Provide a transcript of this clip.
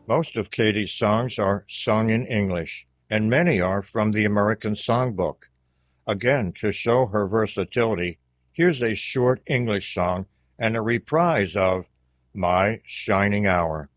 Most of Katie's songs are sung in English, and many are from the American Songbook. Again, to show her versatility, here's a short English song and a reprise of My Shining Hour.